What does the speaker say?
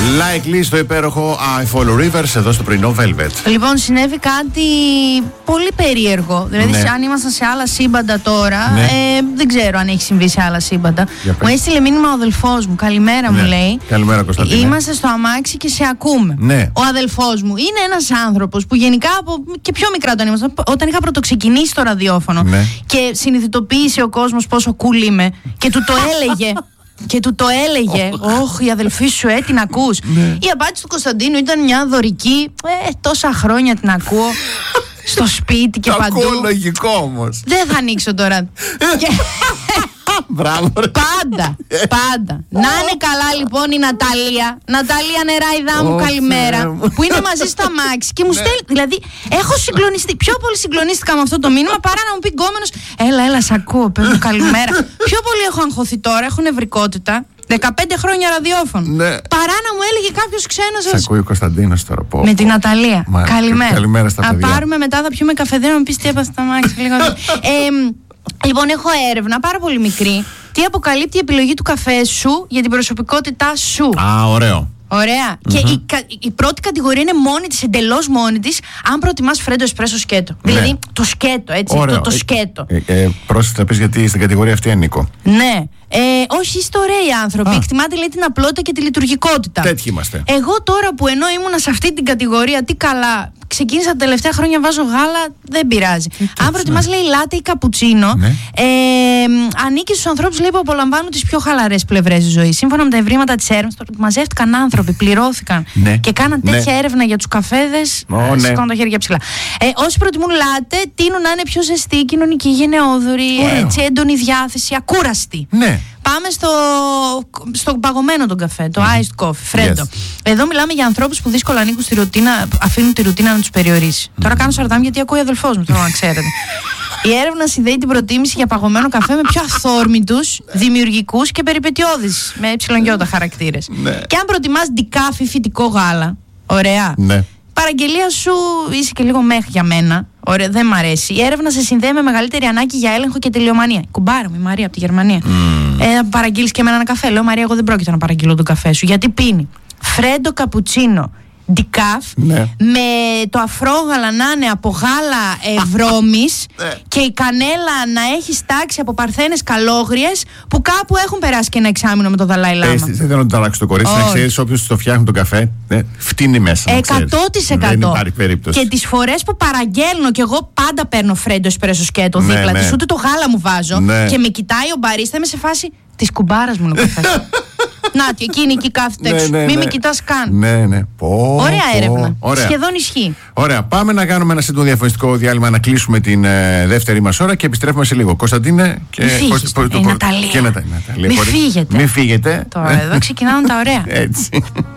Like Lee στο υπέροχο I Follow Rivers εδώ στο πρωινό Velvet. Λοιπόν, συνέβη κάτι πολύ περίεργο. Δηλαδή, αν ήμασταν σε άλλα σύμπαντα τώρα, δεν ξέρω αν έχει συμβεί σε άλλα σύμπαντα. Μου έστειλε μήνυμα ο αδελφός μου. Καλημέρα, μου λέει. Καλημέρα, Κωνσταντίνε. Είμαστε στο αμάξι και σε ακούμε. Ο αδελφός μου είναι ένας άνθρωπος που γενικά από και πιο μικρά όταν ήμασταν, όταν είχα πρωτοξεκινήσει στο ραδιόφωνο και συνειδητοποίησε ο κόσμος πόσο cool είμαι και του το έλεγε. Και του το έλεγε, η αδελφή σου, την ακούς. Η απάντηση του Κωνσταντίνου ήταν μια δωρική. Τόσα χρόνια την ακούω. Στο σπίτι και παντού. Ακούω, λογικό όμως. Δεν θα ανοίξω τώρα. Μπράβο. Πάντα. Να είναι καλά λοιπόν η Ναταλία. Ναταλία νεράιδά μου, καλημέρα. Που είναι μαζί στο αμάξι και μου στέλνει. Δηλαδή, έχω συγκλονιστεί. Πιο πολύ συγκλονίστηκα με αυτό το μήνυμα παρά να μου πει γκόμενος, έλα, σ' ακούω, πες μου καλημέρα. Πιο πολύ έχω αγχωθεί τώρα, έχω νευρικότητα. 15 χρόνια ραδιόφωνο. Παρά να μου έλεγε κάποιος ξένος. Σ' ακούει ο Κωνσταντίνος τώρα. Με την Ναταλία. Καλημέρα. Καλημέρα στα παιδιά. Να πάρουμε μετά, θα πιούμε καφεδέ να μου πεις τι έπαθε στο αμάξι. Λοιπόν, έχω έρευνα πάρα πολύ μικρή. Τι αποκαλύπτει η επιλογή του καφέ σου για την προσωπικότητά σου. Ωραίο. Ωραία. Και η πρώτη κατηγορία είναι μόνη της, εντελώς μόνη της, αν προτιμάς φρέντο εσπρέσο σκέτο. Δηλαδή το σκέτο, έτσι. Το σκέτο. Πρόσεχε να πεις γιατί στην κατηγορία αυτή ανήκω. Ναι. Όχι, είστε ωραίοι άνθρωποι. Εκτιμάτε, λέει, την απλότητα και τη λειτουργικότητα. Τέτοιοι είμαστε. Εγώ τώρα που ενώ ήμουνα σε αυτή την κατηγορία, τι καλά, ξεκίνησα τα τελευταία χρόνια, βάζω γάλα, δεν πειράζει. Αν προτιμάς, λέει, λάτε ή καπουτσίνο, ανήκει στους ανθρώπους, λέει, που απολαμβάνουν τις πιο χαλαρές πλευρές της ζωής. Σύμφωνα με τα ευρήματα της έρευνας, μαζεύτηκαν άνθρωποι, πληρώθηκαν και κάναν τέτοια έρευνα για τους καφέδες. Σηκώνουν τα χέρια ψηλά. Όσοι προτιμούν λάτε, τείνουν να είναι πιο ζεστοί, κοινωνικοί, γενναιόδοροι, έντονη διάθεση, ακούραστοι. Πάμε στο παγωμένο τον καφέ, το iced coffee, φρέντο. Εδώ μιλάμε για ανθρώπους που δύσκολα ανήκουν στη ρουτίνα, αφήνουν τη ρουτίνα να τους περιορίσει. Τώρα κάνω σαρδάμ γιατί ακούει ο αδελφός μου, θέλω να ξέρετε. Η έρευνα συνδέει την προτίμηση για παγωμένο καφέ με πιο αυθόρμητους, δημιουργικούς και περιπετειώδεις, με υψηλογιώτα χαρακτήρες. Και αν προτιμάς decaf ή φυτικό γάλα, ωραία. Παραγγελία σου είσαι και λίγο μέχ για μένα. Ωραία, δεν μ' αρέσει. Η έρευνα σε συνδέει με μεγαλύτερη ανάγκη για έλεγχο και τελειομανία. Η κουμπάρα μου, η Μαρία από τη Γερμανία. Παραγγείλεις και εμένα ένα καφέ. Λέω, Μαρία, εγώ δεν πρόκειται να παραγγείλω τον καφέ σου. Γιατί πίνει φρέντο καπουτσίνο decaf, με το αφρόγαλα να είναι από γάλα βρώμης και η κανέλα να έχει στάξει από παρθένες καλόγριες που κάπου έχουν περάσει και ένα εξάμηνο με το Δαλάι Λάμα. Δεν θέλω να το αλλάξω το κορίτσι, να ξέρεις, όποιος το φτιάχνει τον καφέ φτύνει μέσα. 100%. Δεν υπάρχει περίπτωση. Και τις φορές που παραγγέλνω και εγώ πάντα παίρνω φρέντο εσπρέσο σκέτο δίπλα της, ούτε το γάλα μου βάζω και με κοιτάει ο μπαρίστα, είμαι σε φάση της κουμπάρας μου είναι ο καφές. Να, και εκείνη εκεί κάθεται έξω. Μην με κοιτάς καν. Ωραία έρευνα. Σχεδόν ισχύει. Ωραία. Πάμε να κάνουμε ένα σύντομο διαφημιστικό διάλειμμα, να κλείσουμε την δεύτερη μας ώρα και επιστρέφουμε σε λίγο. Κωνσταντίνε και Ναταλία. Μην φύγετε. Μην φύγετε. Τώρα εδώ ξεκινάνε τα ωραία. Έτσι.